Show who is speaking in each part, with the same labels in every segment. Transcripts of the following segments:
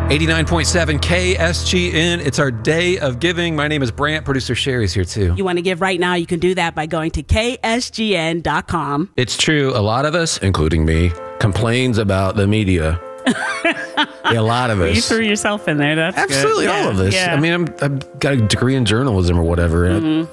Speaker 1: 89.7 KSGN. It's our day of giving. My name is Brant. Producer Sherry's here too.
Speaker 2: You want to give right now, you can do that by going to ksgn.com.
Speaker 1: It's true. A lot of us, including me, complains about the media. A lot of us.
Speaker 2: You threw yourself in there. That's
Speaker 1: absolutely
Speaker 2: good.
Speaker 1: all of us.
Speaker 2: Yeah.
Speaker 1: I mean, I've got a degree in journalism or whatever.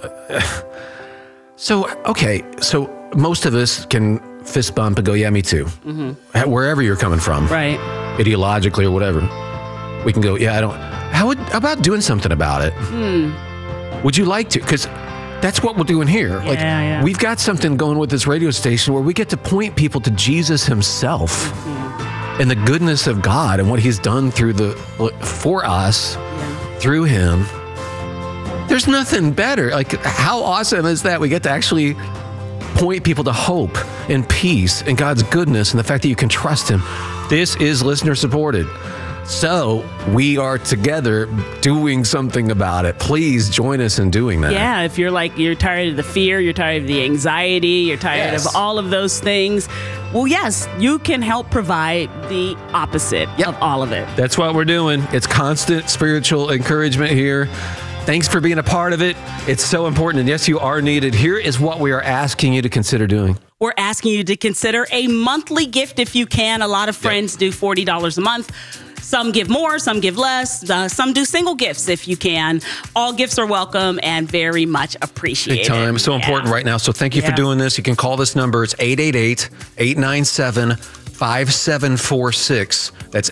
Speaker 1: So most of us can fist bump and go, yeah, me too. Wherever you're coming from.
Speaker 2: Right.
Speaker 1: Ideologically or whatever. We can go, yeah, how about doing something about it? Would you like to? Because that's what we're doing here. We've got something going with this radio station where we get to point people to Jesus himself and the goodness of God and what he's done for us through him. There's nothing better. Like, how awesome is that? We get to actually point people to hope and peace and God's goodness and the fact that you can trust him. This is listener supported. So we are together doing something about it. Please join us in doing that.
Speaker 2: Yeah, if you're tired of the fear, you're tired of the anxiety, you're tired of all of those things. Well, yes, you can help provide the opposite of all of it.
Speaker 1: That's what we're doing. It's constant spiritual encouragement here. Thanks for being a part of it. It's so important. And yes, you are needed. Here is what we are asking you to consider doing.
Speaker 2: We're asking you to consider a monthly gift if you can. A lot of friends do $40 a month. Some give more, some give less. Some do single gifts if you can. All gifts are welcome and very much appreciated.
Speaker 1: Big time. So important right now. So thank you for doing this. You can call this number. It's 888-897-5746. That's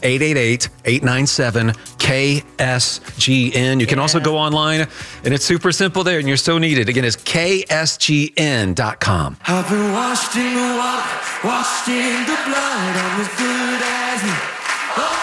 Speaker 1: 888-897-KSGN. You can also go online, and it's super simple there, and you're so needed. Again, it's ksgn.com.
Speaker 3: I've been washed in the water, washed in the blood. I'm as good as new.